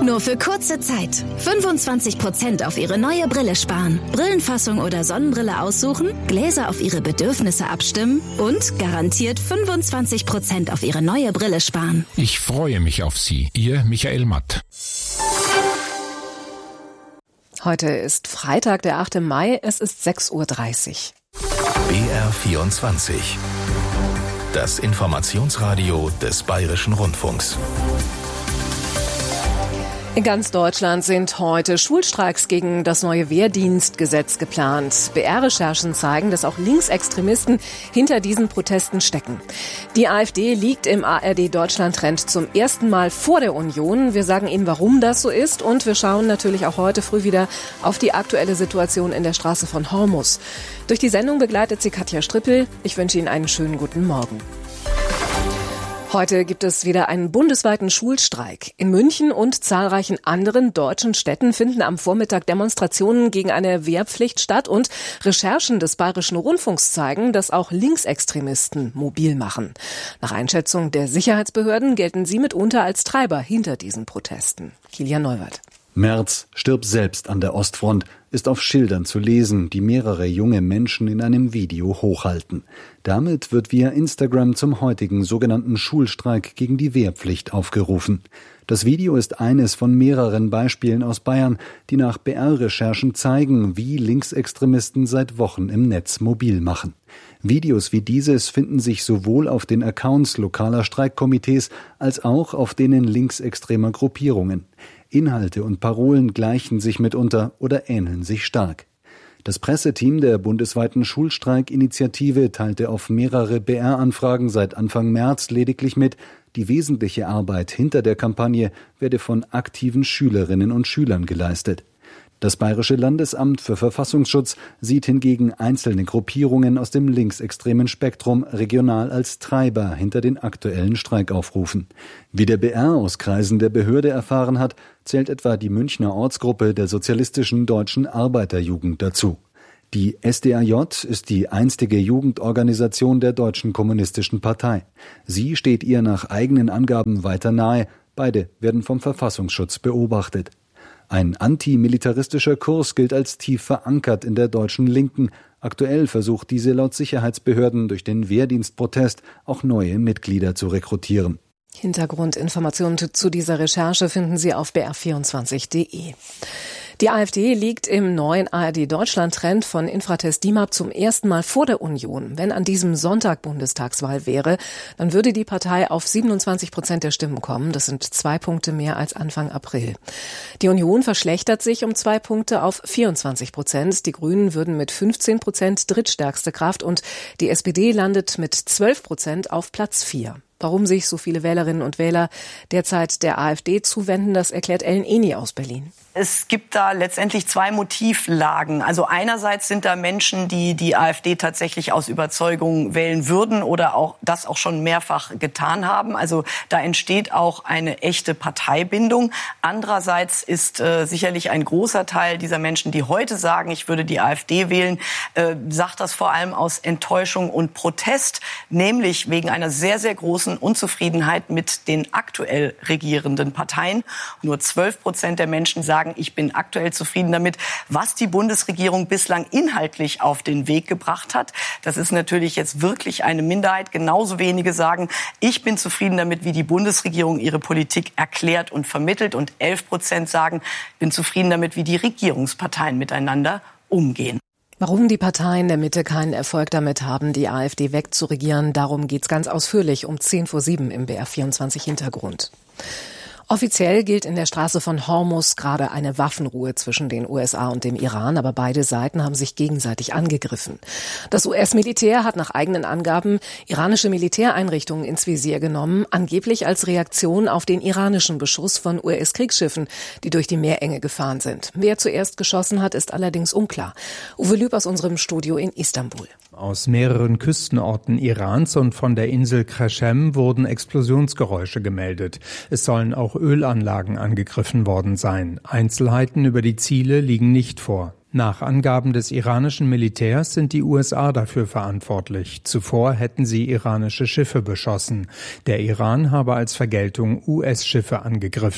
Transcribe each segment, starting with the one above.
Nur für kurze Zeit. 25% auf Ihre neue Brille sparen. Brillenfassung oder Sonnenbrille aussuchen, Gläser auf Ihre Bedürfnisse abstimmen und garantiert 25% auf Ihre neue Brille sparen. Ich freue mich auf Sie. Ihr Michael Matt. Heute ist Freitag, der 8. Mai. Es ist 6:30 Uhr. BR24. Das Informationsradio des Bayerischen Rundfunks. In ganz Deutschland sind heute Schulstreiks gegen das neue Wehrdienstgesetz geplant. BR-Recherchen zeigen, dass auch Linksextremisten hinter diesen Protesten stecken. Die AfD liegt im ARD-Deutschland-Trend zum ersten Mal vor der Union. Wir sagen Ihnen, warum das so ist. Und wir schauen natürlich auch heute früh wieder auf die aktuelle Situation in der Straße von Hormus. Durch die Sendung begleitet sie Katja Strippel. Ich wünsche Ihnen einen schönen guten Morgen. Heute gibt es wieder einen bundesweiten Schulstreik. In München und zahlreichen anderen deutschen Städten finden am Vormittag Demonstrationen gegen eine Wehrpflicht statt und Recherchen des Bayerischen Rundfunks zeigen, dass auch Linksextremisten mobil machen. Nach Einschätzung der Sicherheitsbehörden gelten sie mitunter als Treiber hinter diesen Protesten. Kilian Neuwirth. Merz stirbt selbst an der Ostfront, ist auf Schildern zu lesen, die mehrere junge Menschen in einem Video hochhalten. Damit wird via Instagram zum heutigen sogenannten Schulstreik gegen die Wehrpflicht aufgerufen. Das Video ist eines von mehreren Beispielen aus Bayern, die nach BR-Recherchen zeigen, wie Linksextremisten seit Wochen im Netz mobil machen. Videos wie dieses finden sich sowohl auf den Accounts lokaler Streikkomitees als auch auf denen linksextremer Gruppierungen. Inhalte und Parolen gleichen sich mitunter oder ähneln sich stark. Das Presseteam der bundesweiten Schulstreikinitiative teilte auf mehrere BR-Anfragen seit Anfang März lediglich mit, die wesentliche Arbeit hinter der Kampagne werde von aktiven Schülerinnen und Schülern geleistet. Das Bayerische Landesamt für Verfassungsschutz sieht hingegen einzelne Gruppierungen aus dem linksextremen Spektrum regional als Treiber hinter den aktuellen Streikaufrufen. Wie der BR aus Kreisen der Behörde erfahren hat, zählt etwa die Münchner Ortsgruppe der Sozialistischen Deutschen Arbeiterjugend dazu. Die SDAJ ist die einstige Jugendorganisation der Deutschen Kommunistischen Partei. Sie steht ihr nach eigenen Angaben weiter nahe. Beide werden vom Verfassungsschutz beobachtet. Ein antimilitaristischer Kurs gilt als tief verankert in der deutschen Linken. Aktuell versucht diese laut Sicherheitsbehörden durch den Wehrdienstprotest auch neue Mitglieder zu rekrutieren. Hintergrundinformationen zu dieser Recherche finden Sie auf br24.de. Die AfD liegt im neuen ARD-Deutschland-Trend von Infratest DIMAP zum ersten Mal vor der Union. Wenn an diesem Sonntag Bundestagswahl wäre, dann würde die Partei auf 27% der Stimmen kommen. Das sind 2 Punkte mehr als Anfang April. Die Union verschlechtert sich um 2 Punkte auf 24%. Die Grünen würden mit 15% drittstärkste Kraft und die SPD landet mit 12% auf Platz 4. Warum sich so viele Wählerinnen und Wähler derzeit der AfD zuwenden, das erklärt Ellen Eni aus Berlin. Es gibt da letztendlich 2 Motivlagen. Also einerseits sind da Menschen, die die AfD tatsächlich aus Überzeugung wählen würden oder auch das auch schon mehrfach getan haben. Also da entsteht auch eine echte Parteibindung. Andererseits ist sicherlich ein großer Teil dieser Menschen, die heute sagen, ich würde die AfD wählen, sagt das vor allem aus Enttäuschung und Protest, nämlich wegen einer sehr, sehr großen Unzufriedenheit mit den aktuell regierenden Parteien. Nur 12% der Menschen sagen, ich bin aktuell zufrieden damit, was die Bundesregierung bislang inhaltlich auf den Weg gebracht hat. Das ist natürlich jetzt wirklich eine Minderheit. Genauso wenige sagen, ich bin zufrieden damit, wie die Bundesregierung ihre Politik erklärt und vermittelt. Und 11% sagen, ich bin zufrieden damit, wie die Regierungsparteien miteinander umgehen. Warum die Parteien der Mitte keinen Erfolg damit haben, die AfD wegzuregieren, darum geht's ganz ausführlich um 6:10 im BR24 Hintergrund. Offiziell gilt in der Straße von Hormus gerade eine Waffenruhe zwischen den USA und dem Iran, aber beide Seiten haben sich gegenseitig angegriffen. Das US-Militär hat nach eigenen Angaben iranische Militäreinrichtungen ins Visier genommen, angeblich als Reaktion auf den iranischen Beschuss von US-Kriegsschiffen, die durch die Meerenge gefahren sind. Wer zuerst geschossen hat, ist allerdings unklar. Uwe Lüb aus unserem Studio in Istanbul. Aus mehreren Küstenorten Irans und von der Insel Qashem wurden Explosionsgeräusche gemeldet. Es sollen auch Ölanlagen angegriffen worden sein. Einzelheiten über die Ziele liegen nicht vor. Nach Angaben des iranischen Militärs sind die USA dafür verantwortlich. Zuvor hätten sie iranische Schiffe beschossen. Der Iran habe als Vergeltung US-Schiffe angegriffen.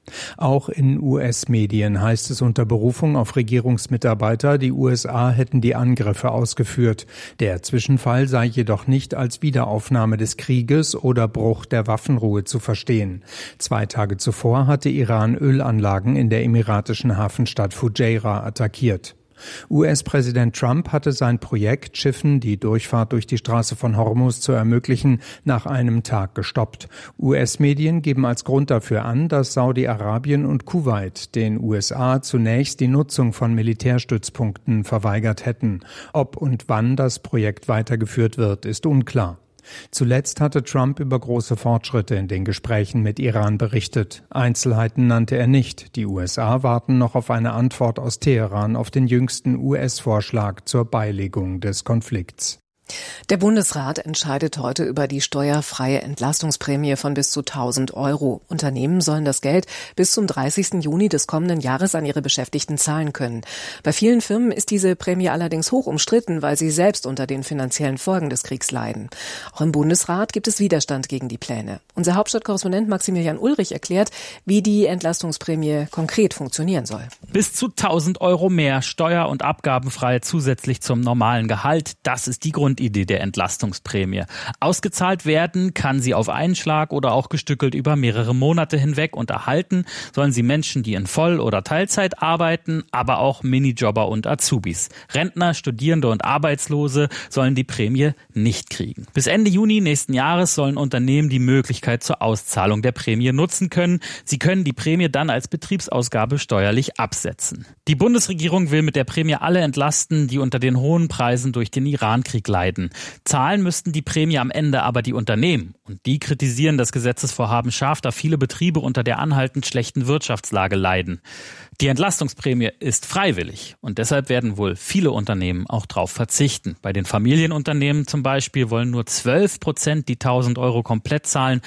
Auch in US-Medien heißt es unter Berufung auf Regierungsmitarbeiter, die USA hätten die Angriffe ausgeführt. Der Zwischenfall sei jedoch nicht als Wiederaufnahme des Krieges oder Bruch der Waffenruhe zu verstehen. 2 Tage zuvor hatte Iran Ölanlagen in der emiratischen Hafenstadt Fujairah attackiert. US-Präsident Trump hatte sein Projekt, Schiffen die Durchfahrt durch die Straße von Hormuz zu ermöglichen, nach einem Tag gestoppt. US-Medien geben als Grund dafür an, dass Saudi-Arabien und Kuwait den USA zunächst die Nutzung von Militärstützpunkten verweigert hätten. Ob und wann das Projekt weitergeführt wird, ist unklar. Zuletzt hatte Trump über große Fortschritte in den Gesprächen mit Iran berichtet. Einzelheiten nannte er nicht. Die USA warten noch auf eine Antwort aus Teheran auf den jüngsten US-Vorschlag zur Beilegung des Konflikts. Der Bundesrat entscheidet heute über die steuerfreie Entlastungsprämie von bis zu 1.000 €. Unternehmen sollen das Geld bis zum 30. Juni des kommenden Jahres an ihre Beschäftigten zahlen können. Bei vielen Firmen ist diese Prämie allerdings hoch umstritten, weil sie selbst unter den finanziellen Folgen des Kriegs leiden. Auch im Bundesrat gibt es Widerstand gegen die Pläne. Unser Hauptstadtkorrespondent Maximilian Ulrich erklärt, wie die Entlastungsprämie konkret funktionieren soll. Bis zu 1.000 € mehr steuer- und abgabenfrei zusätzlich zum normalen Gehalt, das ist die Grundidee der Entlastungsprämie. Ausgezahlt werden kann sie auf einen Schlag oder auch gestückelt über mehrere Monate hinweg und erhalten sollen sie Menschen, die in Voll- oder Teilzeit arbeiten, aber auch Minijobber und Azubis. Rentner, Studierende und Arbeitslose sollen die Prämie nicht kriegen. Bis Ende Juni nächsten Jahres sollen Unternehmen die Möglichkeit zur Auszahlung der Prämie nutzen können. Sie können die Prämie dann als Betriebsausgabe steuerlich absetzen. Die Bundesregierung will mit der Prämie alle entlasten, die unter den hohen Preisen durch den Irankrieg leiden. Zahlen müssten die Prämie am Ende aber die Unternehmen. Und die kritisieren das Gesetzesvorhaben scharf, da viele Betriebe unter der anhaltend schlechten Wirtschaftslage leiden. Die Entlastungsprämie ist freiwillig und deshalb werden wohl viele Unternehmen auch darauf verzichten. Bei den Familienunternehmen zum Beispiel wollen nur 12% die 1.000 € komplett zahlen,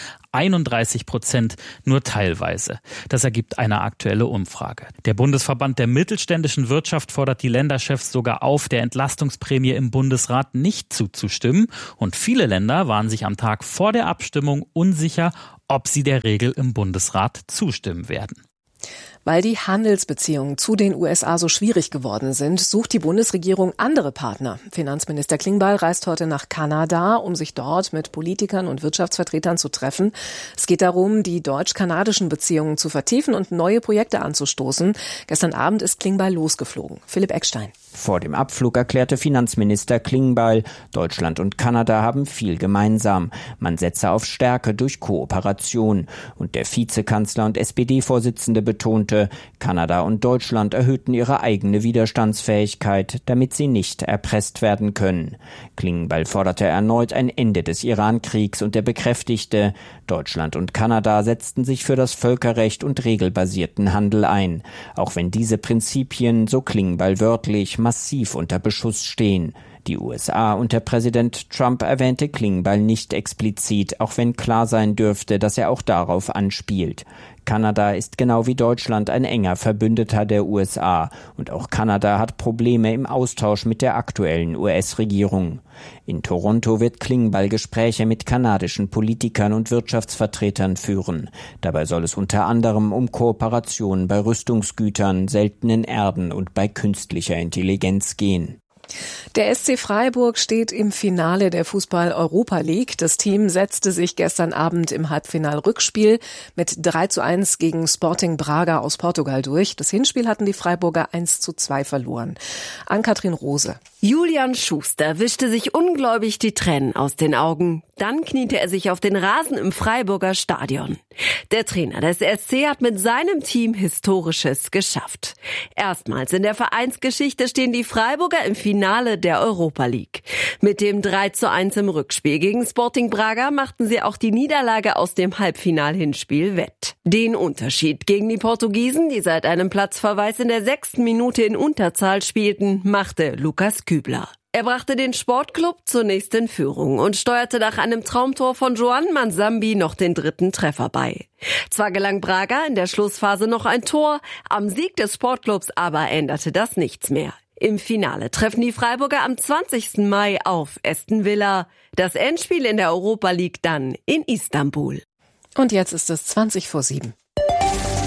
31% nur teilweise. Das ergibt eine aktuelle Umfrage. Der Bundesverband der mittelständischen Wirtschaft fordert die Länderchefs sogar auf, der Entlastungsprämie im Bundesrat nicht zuzustimmen. Und viele Länder waren sich am Tag vor der Abstimmung unsicher, ob sie der Regel im Bundesrat zustimmen werden. Weil die Handelsbeziehungen zu den USA so schwierig geworden sind, sucht die Bundesregierung andere Partner. Finanzminister Klingbeil reist heute nach Kanada, um sich dort mit Politikern und Wirtschaftsvertretern zu treffen. Es geht darum, die deutsch-kanadischen Beziehungen zu vertiefen und neue Projekte anzustoßen. Gestern Abend ist Klingbeil losgeflogen. Philipp Eckstein. Vor dem Abflug erklärte Finanzminister Klingbeil, Deutschland und Kanada haben viel gemeinsam. Man setze auf Stärke durch Kooperation. Und der Vizekanzler und SPD-Vorsitzende betonte, Kanada und Deutschland erhöhten ihre eigene Widerstandsfähigkeit, damit sie nicht erpresst werden können. Klingbeil forderte erneut ein Ende des Irankriegs und er bekräftigte, Deutschland und Kanada setzten sich für das Völkerrecht und regelbasierten Handel ein. Auch wenn diese Prinzipien, so Klingbeil wörtlich, massiv unter Beschuss stehen. Die USA unter Präsident Trump erwähnte Klingbeil nicht explizit, auch wenn klar sein dürfte, dass er auch darauf anspielt. Kanada ist genau wie Deutschland ein enger Verbündeter der USA und auch Kanada hat Probleme im Austausch mit der aktuellen US-Regierung. In Toronto wird Klingbeil Gespräche mit kanadischen Politikern und Wirtschaftsvertretern führen. Dabei soll es unter anderem um Kooperationen bei Rüstungsgütern, seltenen Erden und bei künstlicher Intelligenz gehen. Der SC Freiburg steht im Finale der Fußball-Europa League. Das Team setzte sich gestern Abend im Halbfinal-Rückspiel mit 3:1 gegen Sporting Braga aus Portugal durch. Das Hinspiel hatten die Freiburger 1:2 verloren. Ann-Kathrin Rose. Julian Schuster wischte sich ungläubig die Tränen aus den Augen. Dann kniete er sich auf den Rasen im Freiburger Stadion. Der Trainer des SC hat mit seinem Team Historisches geschafft. Erstmals in der Vereinsgeschichte stehen die Freiburger im Finale der Europa League. Mit dem 3:1 im Rückspiel gegen Sporting Braga machten sie auch die Niederlage aus dem Halbfinal-Hinspiel wett. Den Unterschied gegen die Portugiesen, die seit einem Platzverweis in der 6. Minute in Unterzahl spielten, machte Lukas Kübler. Er brachte den Sportclub zunächst in Führung und steuerte nach einem Traumtor von Joan Mansambi noch den 3. Treffer bei. Zwar gelang Braga in der Schlussphase noch ein Tor, am Sieg des Sportclubs aber änderte das nichts mehr. Im Finale treffen die Freiburger am 20. Mai auf Aston Villa. Das Endspiel in der Europa League dann in Istanbul. Und jetzt ist es 7:20.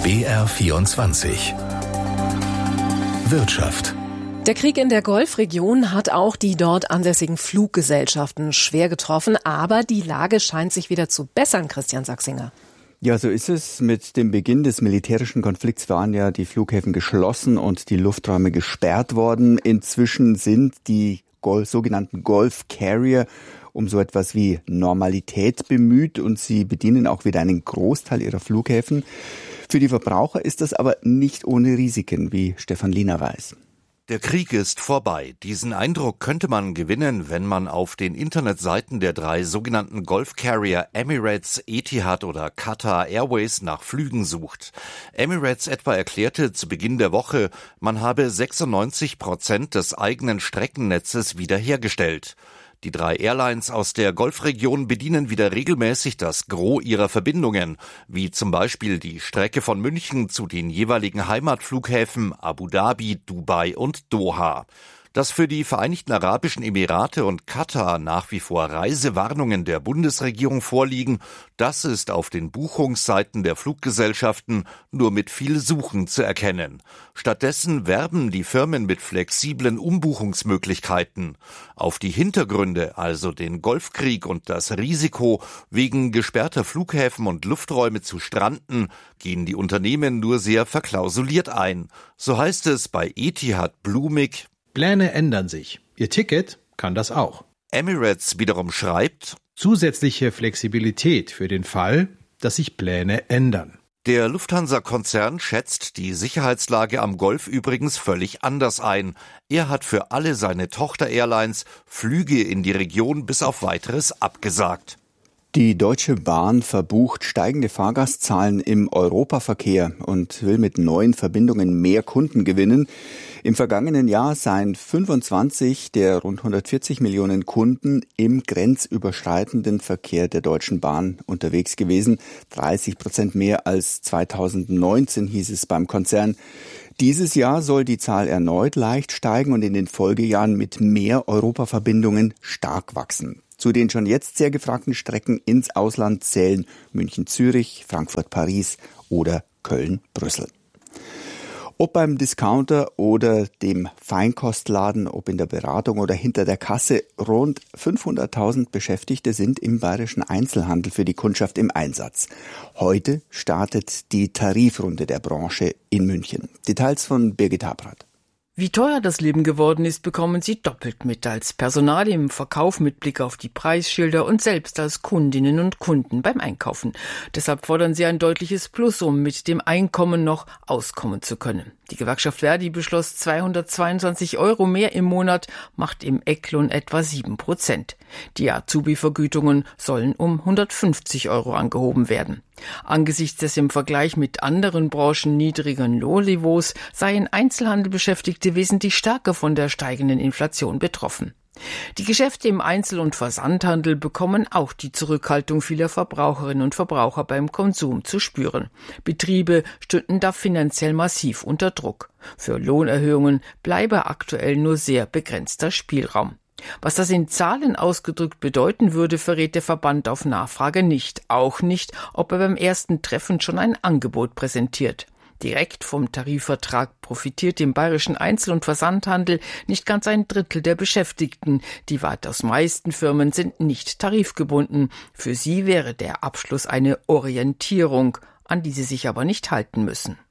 BR24 Wirtschaft. Der Krieg in der Golfregion hat auch die dort ansässigen Fluggesellschaften schwer getroffen, aber die Lage scheint sich wieder zu bessern, Christian Sachsinger. Ja, so ist es. Mit dem Beginn des militärischen Konflikts waren ja die Flughäfen geschlossen und die Lufträume gesperrt worden. Inzwischen sind die sogenannten Gulf Carrier um so etwas wie Normalität bemüht und sie bedienen auch wieder einen Großteil ihrer Flughäfen. Für die Verbraucher ist das aber nicht ohne Risiken, wie Stefan Liener weiß. Der Krieg ist vorbei. Diesen Eindruck könnte man gewinnen, wenn man auf den Internetseiten der 3 sogenannten Gulf Carrier Emirates, Etihad oder Qatar Airways nach Flügen sucht. Emirates etwa erklärte zu Beginn der Woche, man habe 96% des eigenen Streckennetzes wiederhergestellt. Die 3 Airlines aus der Golfregion bedienen wieder regelmäßig das Gros ihrer Verbindungen, wie zum Beispiel die Strecke von München zu den jeweiligen Heimatflughäfen Abu Dhabi, Dubai und Doha. Dass für die Vereinigten Arabischen Emirate und Katar nach wie vor Reisewarnungen der Bundesregierung vorliegen, das ist auf den Buchungsseiten der Fluggesellschaften nur mit viel Suchen zu erkennen. Stattdessen werben die Firmen mit flexiblen Umbuchungsmöglichkeiten. Auf die Hintergründe, also den Golfkrieg und das Risiko, wegen gesperrter Flughäfen und Lufträume zu stranden, gehen die Unternehmen nur sehr verklausuliert ein. So heißt es bei Etihad blumig: Pläne ändern sich. Ihr Ticket kann das auch. Emirates wiederum schreibt: Zusätzliche Flexibilität für den Fall, dass sich Pläne ändern. Der Lufthansa-Konzern schätzt die Sicherheitslage am Golf übrigens völlig anders ein. Er hat für alle seine Tochter-Airlines Flüge in die Region bis auf Weiteres abgesagt. Die Deutsche Bahn verbucht steigende Fahrgastzahlen im Europaverkehr und will mit neuen Verbindungen mehr Kunden gewinnen. Im vergangenen Jahr seien 25 der rund 140 Millionen Kunden im grenzüberschreitenden Verkehr der Deutschen Bahn unterwegs gewesen. 30% mehr als 2019, hieß es beim Konzern. Dieses Jahr soll die Zahl erneut leicht steigen und in den Folgejahren mit mehr Europaverbindungen stark wachsen. Zu den schon jetzt sehr gefragten Strecken ins Ausland zählen München-Zürich, Frankfurt-Paris oder Köln-Brüssel. Ob beim Discounter oder dem Feinkostladen, ob in der Beratung oder hinter der Kasse, rund 500.000 Beschäftigte sind im bayerischen Einzelhandel für die Kundschaft im Einsatz. Heute startet die Tarifrunde der Branche in München. Details von Birgit Habrath. Wie teuer das Leben geworden ist, bekommen Sie doppelt mit, als Personal im Verkauf mit Blick auf die Preisschilder und selbst als Kundinnen und Kunden beim Einkaufen. Deshalb fordern Sie ein deutliches Plus, um mit dem Einkommen noch auskommen zu können. Die Gewerkschaft Verdi beschloss 222 € mehr im Monat, macht im Ecklohn etwa 7%. Die Azubi-Vergütungen sollen um 150 € angehoben werden. Angesichts des im Vergleich mit anderen Branchen niedrigen Lohnniveaus seien Einzelhandelbeschäftigte wesentlich stärker von der steigenden Inflation betroffen. Die Geschäfte im Einzel- und Versandhandel bekommen auch die Zurückhaltung vieler Verbraucherinnen und Verbraucher beim Konsum zu spüren. Betriebe stünden da finanziell massiv unter Druck. Für Lohnerhöhungen bleibe aktuell nur sehr begrenzter Spielraum. Was das in Zahlen ausgedrückt bedeuten würde, verrät der Verband auf Nachfrage nicht. Auch nicht, ob er beim ersten Treffen schon ein Angebot präsentiert. Direkt vom Tarifvertrag profitiert im bayerischen Einzel- und Versandhandel nicht ganz ein Drittel der Beschäftigten. Die weitaus meisten Firmen sind nicht tarifgebunden. Für sie wäre der Abschluss eine Orientierung, an die sie sich aber nicht halten müssen.